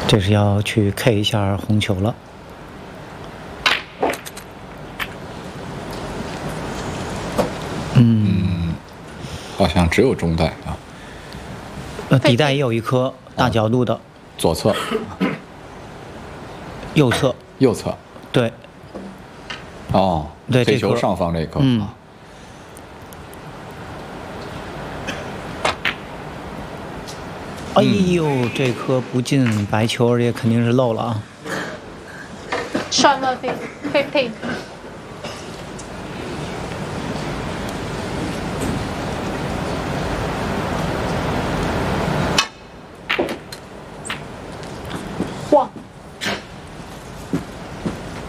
这是要去 K 一下红球了。 好像只有中带啊。 底带也有一颗大角度的， 左侧、 右侧、 右侧。 对。 哦， 对， 黑球上方这颗。 哎呦，这颗不进白球，也肯定是漏了啊。 Shot Murphy 15.